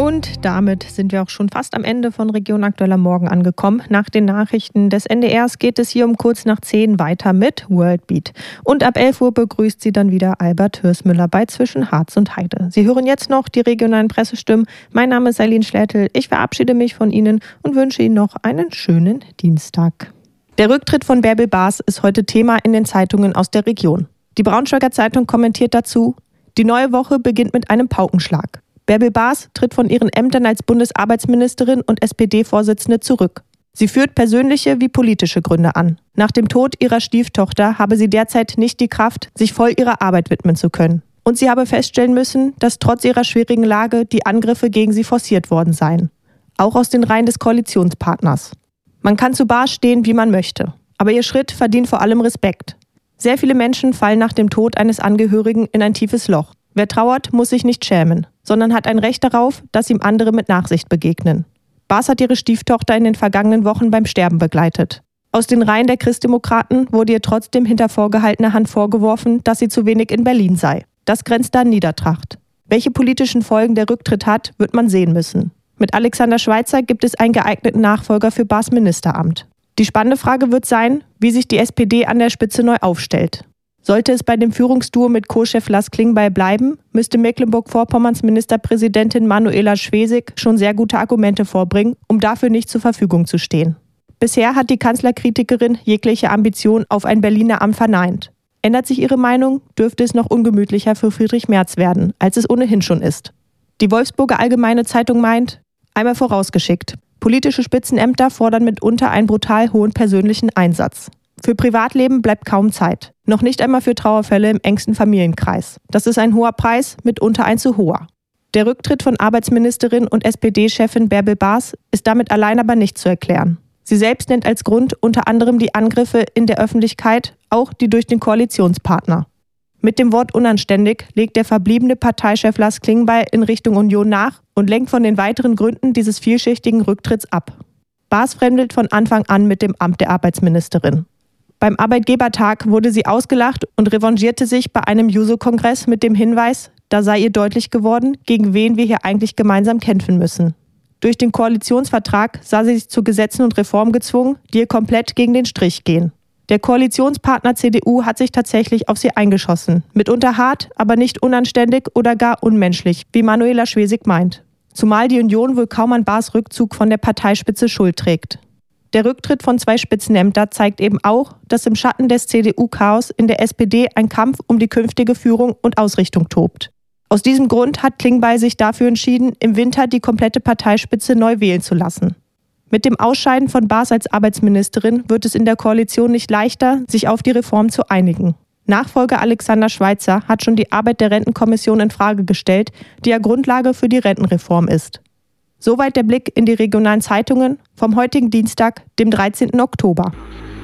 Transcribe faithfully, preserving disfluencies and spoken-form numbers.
Und damit sind wir auch schon fast am Ende von Region Aktuell am Morgen angekommen. Nach den Nachrichten des N D Rs geht es hier um kurz nach zehn weiter mit Worldbeat. Und ab elf Uhr begrüßt sie dann wieder Albert Hirsmüller bei Zwischen Harz und Heide. Sie hören jetzt noch die regionalen Pressestimmen. Mein Name ist Eileen Schlätel. Ich verabschiede mich von Ihnen und wünsche Ihnen noch einen schönen Dienstag. Der Rücktritt von Bärbel Baas ist heute Thema in den Zeitungen aus der Region. Die Braunschweiger Zeitung kommentiert dazu: Die neue Woche beginnt mit einem Paukenschlag. Bärbel Baas tritt von ihren Ämtern als Bundesarbeitsministerin und S P D-Vorsitzende zurück. Sie führt persönliche wie politische Gründe an. Nach dem Tod ihrer Stieftochter habe sie derzeit nicht die Kraft, sich voll ihrer Arbeit widmen zu können. Und sie habe feststellen müssen, dass trotz ihrer schwierigen Lage die Angriffe gegen sie forciert worden seien. Auch aus den Reihen des Koalitionspartners. Man kann zu Baas stehen, wie man möchte. Aber ihr Schritt verdient vor allem Respekt. Sehr viele Menschen fallen nach dem Tod eines Angehörigen in ein tiefes Loch. Wer trauert, muss sich nicht schämen, sondern hat ein Recht darauf, dass ihm andere mit Nachsicht begegnen. Baas hat ihre Stieftochter in den vergangenen Wochen beim Sterben begleitet. Aus den Reihen der Christdemokraten wurde ihr trotzdem hinter vorgehaltener Hand vorgeworfen, dass sie zu wenig in Berlin sei. Das grenzt an Niedertracht. Welche politischen Folgen der Rücktritt hat, wird man sehen müssen. Mit Alexander Schweitzer gibt es einen geeigneten Nachfolger für Baas Ministeramt. Die spannende Frage wird sein, wie sich die S P D an der Spitze neu aufstellt. Sollte es bei dem Führungsduo mit Co-Chef Lars Klingbeil bleiben, müsste Mecklenburg-Vorpommerns Ministerpräsidentin Manuela Schwesig schon sehr gute Argumente vorbringen, um dafür nicht zur Verfügung zu stehen. Bisher hat die Kanzlerkritikerin jegliche Ambition auf ein Berliner Amt verneint. Ändert sich ihre Meinung, dürfte es noch ungemütlicher für Friedrich Merz werden, als es ohnehin schon ist. Die Wolfsburger Allgemeine Zeitung meint, einmal vorausgeschickt, politische Spitzenämter fordern mitunter einen brutal hohen persönlichen Einsatz. Für Privatleben bleibt kaum Zeit. Noch nicht einmal für Trauerfälle im engsten Familienkreis. Das ist ein hoher Preis, mitunter ein zu hoher. Der Rücktritt von Arbeitsministerin und S P D-Chefin Bärbel Baas ist damit allein aber nicht zu erklären. Sie selbst nennt als Grund unter anderem die Angriffe in der Öffentlichkeit, auch die durch den Koalitionspartner. Mit dem Wort unanständig legt der verbliebene Parteichef Lars Klingbeil in Richtung Union nach und lenkt von den weiteren Gründen dieses vielschichtigen Rücktritts ab. Baas fremdelt von Anfang an mit dem Amt der Arbeitsministerin. Beim Arbeitgebertag wurde sie ausgelacht und revanchierte sich bei einem Juso-Kongress mit dem Hinweis, da sei ihr deutlich geworden, gegen wen wir hier eigentlich gemeinsam kämpfen müssen. Durch den Koalitionsvertrag sah sie sich zu Gesetzen und Reformen gezwungen, die ihr komplett gegen den Strich gehen. Der Koalitionspartner C D U hat sich tatsächlich auf sie eingeschossen. Mitunter hart, aber nicht unanständig oder gar unmenschlich, wie Manuela Schwesig meint. Zumal die Union wohl kaum an Baas Rückzug von der Parteispitze Schuld trägt. Der Rücktritt von zwei Spitzenämtern zeigt eben auch, dass im Schatten des C D U-Chaos in der S P D ein Kampf um die künftige Führung und Ausrichtung tobt. Aus diesem Grund hat Klingbeil sich dafür entschieden, im Winter die komplette Parteispitze neu wählen zu lassen. Mit dem Ausscheiden von Baas als Arbeitsministerin wird es in der Koalition nicht leichter, sich auf die Reform zu einigen. Nachfolger Alexander Schweitzer hat schon die Arbeit der Rentenkommission in Frage gestellt, die ja Grundlage für die Rentenreform ist. Soweit der Blick in die regionalen Zeitungen vom heutigen Dienstag, dem dreizehnten Oktober.